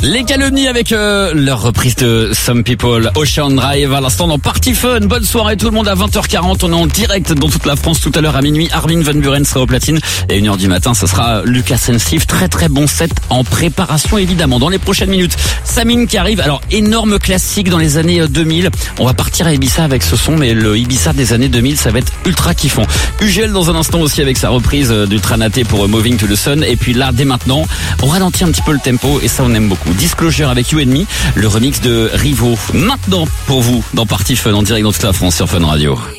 Les calomnies avec leur reprise de Some People, Ocean Drive à l'instant dans Party Fun. Bonne soirée tout le monde à 20h40. On est en direct dans toute la France tout à l'heure à minuit. Armin van Buuren sera au platine et 1h du matin, ce sera Lucas and Steve. Très très bon set en préparation évidemment. Dans les prochaines minutes, Samine qui arrive. Alors énorme classique dans les années 2000. On va partir à Ibiza avec ce son, mais le Ibiza des années 2000, ça va être ultra kiffant. UGL dans un instant aussi avec sa reprise d'Ultra Naté pour Moving to the Sun. Et puis là, dès maintenant, on ralentit un petit peu le tempo et ça on aime beaucoup. Disclosure avec You and Me, le remix de Rivo. Maintenant pour vous dans Party Fun en direct dans toute la France sur Fun Radio.